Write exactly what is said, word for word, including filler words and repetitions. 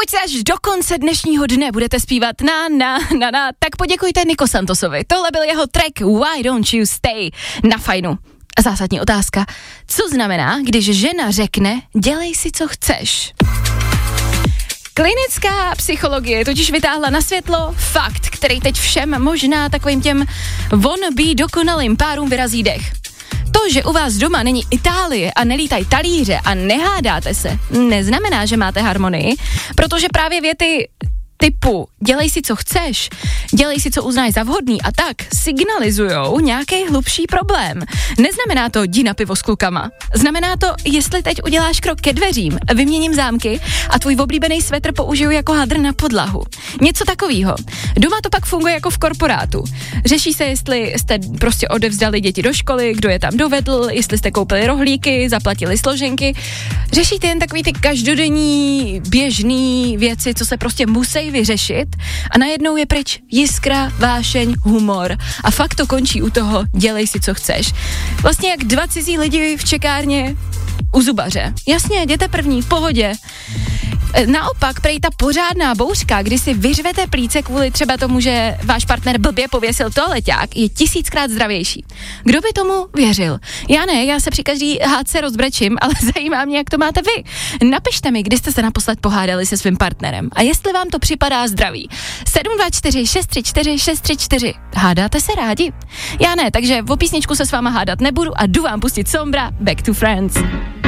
Pokud se až do konce dnešního dne budete zpívat na, na, na, na, tak poděkujte Niko Santosovi. Tohle byl jeho track Why Don't You Stay na Fajnu. A zásadní otázka, co znamená, když žena řekne, dělej si, co chceš? Klinická psychologie totiž vytáhla na světlo fakt, který teď všem možná takovým těm wannabe dokonalým párům vyrazí dech. To, že u vás doma není Itálie a nelítají talíře a nehádáte se, neznamená, že máte harmonii, protože právě věty typu dělej si, co chceš, dělej si, co uznáš za vhodný a tak signalizujou nějaký hlubší problém. Neznamená to jdi na pivo s klukama. Znamená to, jestli teď uděláš krok ke dveřím, vyměním zámky a tvůj oblíbený svetr použiju jako hadr na podlahu. Něco takového. Doma to pak funguje jako v korporátu. Řeší se, jestli jste prostě odevzdali děti do školy, kdo je tam dovedl, jestli jste koupili rohlíky, zaplatili složenky. Řešíte jen takový ty každodenní běžný věci, co se prostě musí vyřešit a najednou je pryč jiskra, vášeň, humor a fakt to končí u toho dělej si, co chceš. Vlastně jak dva cizí lidi v čekárně u zubaře. Jasně, jděte první, v pohodě. Naopak, prej ta pořádná bouřka, kdy si vyřvete plíce kvůli třeba tomu, že váš partner blbě pověsil toaleťák, je tisíckrát zdravější. Kdo by tomu věřil? Já ne, já se při každý hádce rozbrečím, ale zajímá mě, jak to máte vy. Napište mi, kdy jste se naposled pohádali se svým partnerem a jestli vám to připadá zdravý. sedm dva čtyři šest tři čtyři šest tři čtyři. Hádáte se rádi? Já ne, takže o písničku se s váma hádat nebudu a jdu vám pustit Sombra Back to Friends.